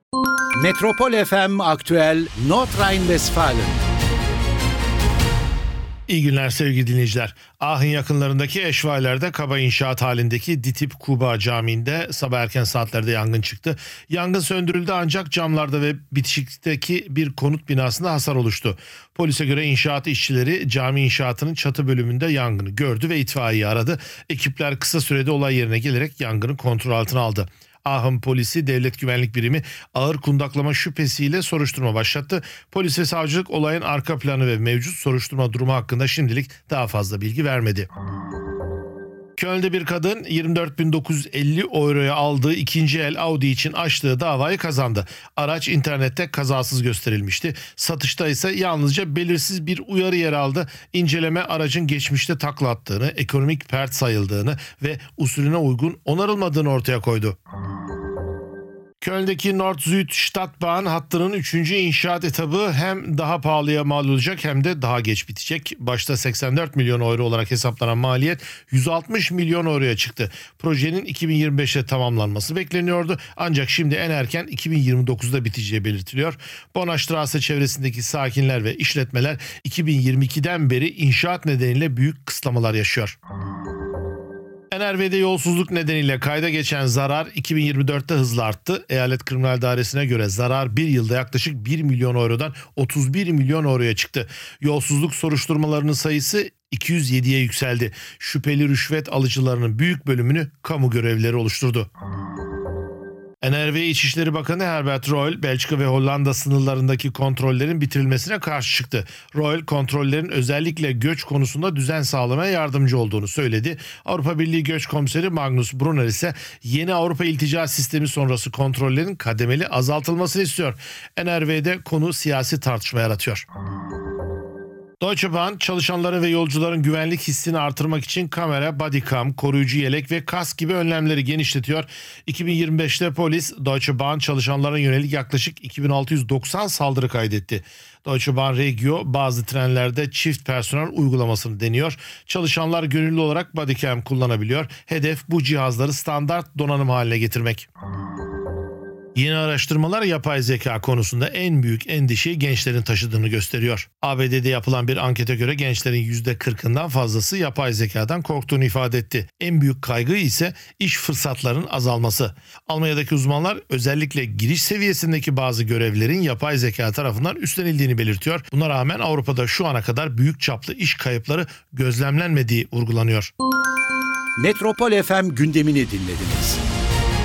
Metropol FM Aktüel Nordrhein-Westfalen. İyi günler sevgili dinleyiciler. Aachen yakınlarındaki Eschweiler'de kaba inşaat halindeki Ditip Kuba Camii'nde sabah erken saatlerde yangın çıktı. Yangın söndürüldü ancak camlarda ve bitişikteki bir konut binasında hasar oluştu. Polise göre inşaat işçileri cami inşaatının çatı bölümünde yangını gördü ve itfaiyeyi aradı. Ekipler kısa sürede olay yerine gelerek yangını kontrol altına aldı. Aachen polisi devlet güvenlik birimi ağır kundaklama şüphesiyle soruşturma başlattı. Polis ve savcılık olayın arka planı ve mevcut soruşturma durumu hakkında şimdilik daha fazla bilgi vermedi. Köln'de bir kadın 24.950 euroya aldığı ikinci el Audi için açtığı davayı kazandı. Araç internette kazasız gösterilmişti. Satışta ise yalnızca belirsiz bir uyarı yer aldı. İnceleme aracın geçmişte takla attığını, ekonomik pert sayıldığını ve usulüne uygun onarılmadığını ortaya koydu. Köln'deki Nord-Süd Stadtbahn hattının 3. inşaat etabı hem daha pahalıya mal olacak hem de daha geç bitecek. Başta 84 milyon euro olarak hesaplanan maliyet 160 milyon euroya çıktı. Projenin 2025'te tamamlanması bekleniyordu ancak şimdi en erken 2029'da biteceği belirtiliyor. Bonnerstraße çevresindeki sakinler ve işletmeler 2022'den beri inşaat nedeniyle büyük kısıtlamalar yaşıyor. NRV'de yolsuzluk nedeniyle kayda geçen zarar 2024'te hızla arttı. Eyalet Kriminal Dairesi'ne göre zarar bir yılda yaklaşık 1 milyon eurodan 31 milyon euroya çıktı. Yolsuzluk soruşturmalarının sayısı 207'ye yükseldi. Şüpheli rüşvet alıcılarının büyük bölümünü kamu görevlileri oluşturdu. NRV İçişleri Bakanı Herbert Reul, Belçika ve Hollanda sınırlarındaki kontrollerin bitirilmesine karşı çıktı. Reul, kontrollerin özellikle göç konusunda düzen sağlamaya yardımcı olduğunu söyledi. Avrupa Birliği Göç Komiseri Magnus Brunner ise yeni Avrupa İltica Sistemi sonrası kontrollerin kademeli azaltılmasını istiyor. NRV'de konu siyasi tartışma yaratıyor. Deutsche Bahn, çalışanların ve yolcuların güvenlik hissini artırmak için kamera, bodycam, koruyucu yelek ve kask gibi önlemleri genişletiyor. 2025'te polis Deutsche Bahn çalışanlara yönelik yaklaşık 2690 saldırı kaydetti. Deutsche Bahn Regio bazı trenlerde çift personel uygulamasını deniyor. Çalışanlar gönüllü olarak bodycam kullanabiliyor. Hedef bu cihazları standart donanım haline getirmek. Yeni araştırmalar yapay zeka konusunda en büyük endişeyi gençlerin taşıdığını gösteriyor. ABD'de yapılan bir ankete göre gençlerin %40'ından fazlası yapay zekadan korktuğunu ifade etti. En büyük kaygı ise iş fırsatlarının azalması. Almanya'daki uzmanlar özellikle giriş seviyesindeki bazı görevlerin yapay zeka tarafından üstlenildiğini belirtiyor. Buna rağmen Avrupa'da şu ana kadar büyük çaplı iş kayıpları gözlemlenmediği vurgulanıyor. Metropol FM gündemini dinlediniz.